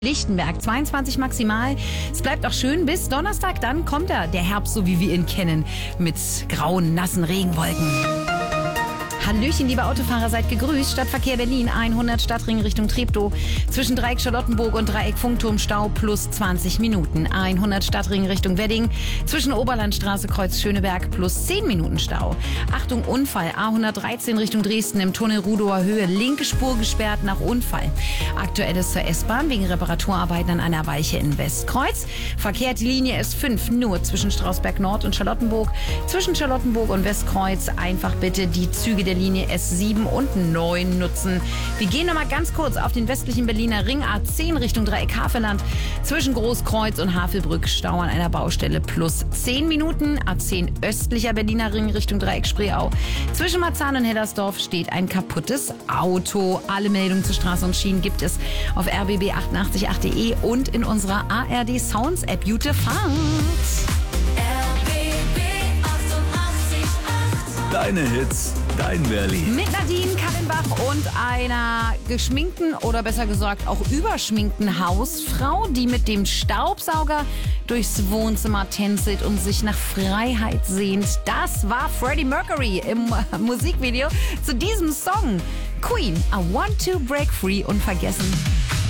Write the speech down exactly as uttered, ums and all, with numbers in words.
Lichtenberg, zweiundzwanzig maximal. Es bleibt auch schön bis Donnerstag, dann kommt er, der Herbst, so wie wir ihn kennen, mit grauen, nassen Regenwolken. Hallöchen, liebe Autofahrer, seid gegrüßt. Stadtverkehr Berlin, hundert Stadtring Richtung Treptow. Zwischen Dreieck Charlottenburg und Dreieck Funkturm Stau plus zwanzig Minuten. hundert Stadtring Richtung Wedding. Zwischen Oberlandstraße Kreuz Schöneberg plus zehn Minuten Stau. Achtung, Unfall. A hundertdreizehn Richtung Dresden im Tunnel Rudower Höhe. Linke Spur gesperrt nach Unfall. Aktuelles zur S-Bahn wegen Reparaturarbeiten an einer Weiche in Westkreuz. Verkehrt die Linie S fünf nur zwischen Strausberg Nord und Charlottenburg. Zwischen Charlottenburg und Westkreuz einfach bitte die Züge der Linie S sieben und neun nutzen. Wir gehen noch mal ganz kurz auf den westlichen Berliner Ring A zehn Richtung Dreieck Havelland. Zwischen Großkreuz und Havelbrück Stau an einer Baustelle plus zehn Minuten. A zehn östlicher Berliner Ring Richtung Dreieck Spreeau. Zwischen Marzahn und Hellersdorf steht ein kaputtes Auto. Alle Meldungen zu Straße und Schienen gibt es auf r b b achtundachtzig punkt acht punkt de und in unserer A R D Sounds App. Jute Fahrt! Deine Hits, dein Berlin. Mit Nadine Kallenbach und einer geschminkten oder besser gesagt auch überschminkten Hausfrau, die mit dem Staubsauger durchs Wohnzimmer tänzelt und sich nach Freiheit sehnt. Das war Freddie Mercury im Musikvideo zu diesem Song. Queen, I Want to Break Free, unvergessen.